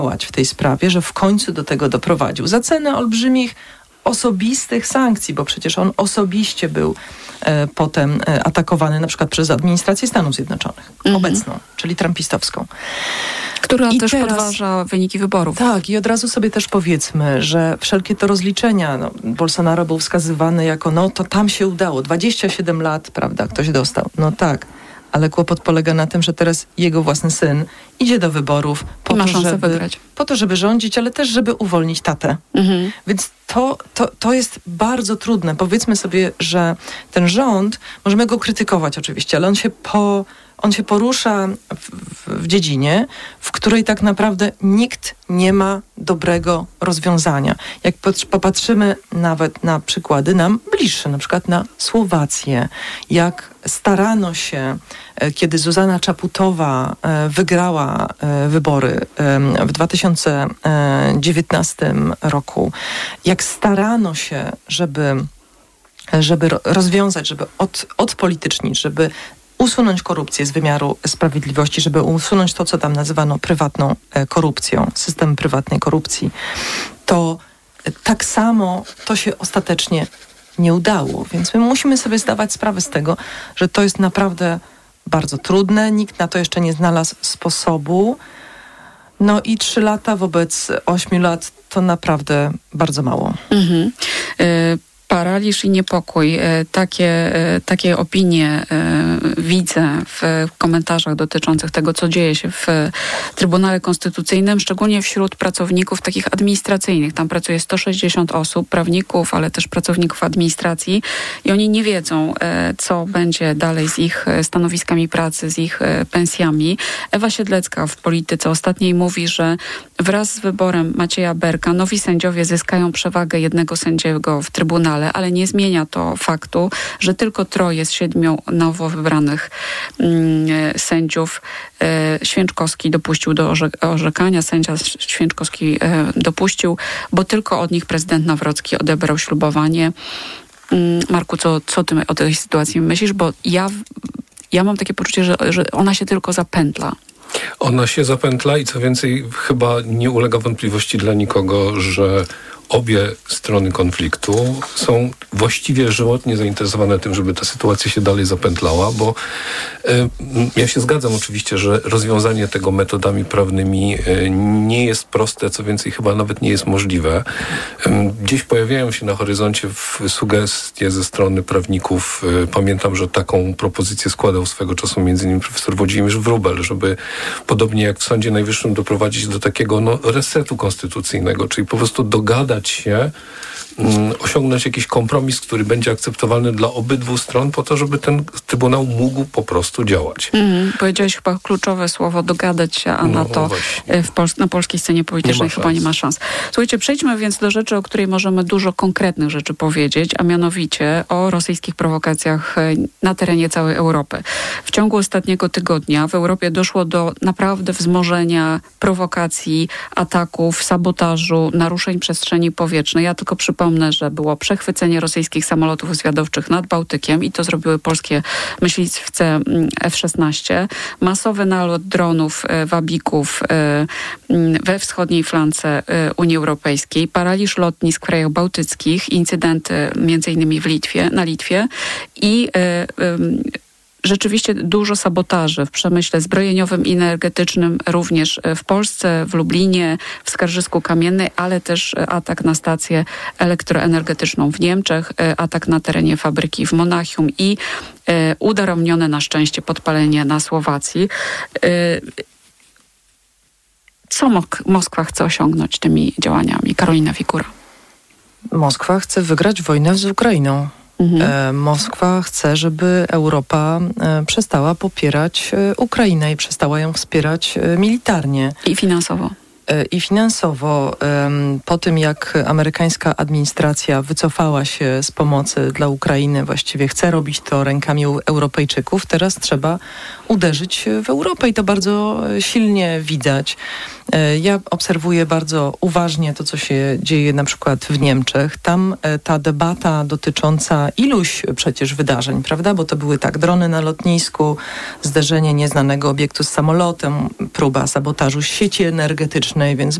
w tej sprawie, że w końcu do tego doprowadził. Za cenę olbrzymich osobistych sankcji, bo przecież on osobiście był potem atakowany na przykład przez administrację Stanów Zjednoczonych, obecną, czyli trumpistowską. Która też podważa wyniki wyborów. Tak, i od razu sobie też powiedzmy, że wszelkie to rozliczenia, Bolsonaro był wskazywany jako, to tam się udało, 27 lat, prawda, ktoś dostał. No tak, ale kłopot polega na tym, że teraz jego własny syn idzie do wyborów po to, żeby rządzić, ale też, żeby uwolnić tatę. Więc to jest bardzo trudne. Powiedzmy sobie, że ten rząd, możemy go krytykować oczywiście, ale on się porusza w dziedzinie, w której tak naprawdę nikt nie ma dobrego rozwiązania. Jak popatrzymy nawet na przykłady nam bliższe, na przykład na Słowację, jak starano się, kiedy Zuzana Czaputowa wygrała wybory w 2019 roku, jak starano się, żeby rozwiązać, żeby odpolitycznić, żeby usunąć korupcję z wymiaru sprawiedliwości, żeby usunąć to, co tam nazywano prywatną korupcją, system prywatnej korupcji, to tak samo to się ostatecznie nie udało. Więc my musimy sobie zdawać sprawę z tego, że to jest naprawdę bardzo trudne. Nikt na to jeszcze nie znalazł sposobu. No i 3 lata wobec 8 lat to naprawdę bardzo mało. Paraliż i niepokój. Takie opinie widzę w komentarzach dotyczących tego, co dzieje się w Trybunale Konstytucyjnym, szczególnie wśród pracowników takich administracyjnych. Tam pracuje 160 osób, prawników, ale też pracowników administracji i oni nie wiedzą, co będzie dalej z ich stanowiskami pracy, z ich pensjami. Ewa Siedlecka w Polityce ostatniej mówi, że wraz z wyborem Macieja Berka nowi sędziowie zyskają przewagę jednego sędziego w Trybunale, ale nie zmienia to faktu, że tylko 3 z 7 nowo wybranych sędziów Święczkowski dopuścił do orzekania. Sędzia Święczkowski dopuścił, bo tylko od nich prezydent Nawrocki odebrał ślubowanie. Marku, co ty o tej sytuacji myślisz? Bo ja mam takie poczucie, że ona się tylko zapętla. Ona się zapętla i co więcej, chyba nie ulega wątpliwości dla nikogo, że obie strony konfliktu są właściwie żywotnie zainteresowane tym, żeby ta sytuacja się dalej zapętlała, bo ja się zgadzam oczywiście, że rozwiązanie tego metodami prawnymi nie jest proste, co więcej chyba nawet nie jest możliwe. Gdzieś pojawiają się na horyzoncie sugestie ze strony prawników. Pamiętam, że taką propozycję składał swego czasu m.in. profesor Włodzimierz Wróbel, żeby podobnie jak w Sądzie Najwyższym doprowadzić do takiego resetu konstytucyjnego, czyli po prostu dogadać się, osiągnąć jakiś kompromis, który będzie akceptowalny dla obydwu stron, po to, żeby ten Trybunał mógł po prostu działać. Powiedziałeś chyba kluczowe słowo dogadać się, a na to na polskiej scenie politycznej chyba nie ma szans. Słuchajcie, przejdźmy więc do rzeczy, o której możemy dużo konkretnych rzeczy powiedzieć, a mianowicie o rosyjskich prowokacjach na terenie całej Europy. W ciągu ostatniego tygodnia w Europie doszło do naprawdę wzmożenia prowokacji, ataków, sabotażu, naruszeń przestrzeni powietrznej. Ja tylko przypomnę, że było przechwycenie rosyjskich samolotów zwiadowczych nad Bałtykiem i to zrobiły polskie myśliwce F-16. Masowy nalot dronów, wabików we wschodniej flance Unii Europejskiej. Paraliż lotnisk w krajach bałtyckich. Incydenty m.in. na Litwie. I rzeczywiście dużo sabotaży w przemyśle zbrojeniowym i energetycznym, również w Polsce, w Lublinie, w Skarżysku Kamiennej, ale też atak na stację elektroenergetyczną w Niemczech, atak na terenie fabryki w Monachium i udaremnione na szczęście podpalenie na Słowacji. Co Moskwa chce osiągnąć tymi działaniami? Karolina Fikura. Moskwa chce wygrać wojnę z Ukrainą. Moskwa chce, żeby Europa przestała popierać Ukrainę i przestała ją wspierać militarnie. I finansowo. Po tym, jak amerykańska administracja wycofała się z pomocy dla Ukrainy, właściwie chce robić to rękami Europejczyków, teraz trzeba uderzyć w Europę i to bardzo silnie widać. Ja obserwuję bardzo uważnie to, co się dzieje na przykład w Niemczech. Tam ta debata dotycząca iluś przecież wydarzeń, prawda? Bo to były tak, drony na lotnisku, zderzenie nieznanego obiektu z samolotem, próba sabotażu sieci energetycznej, więc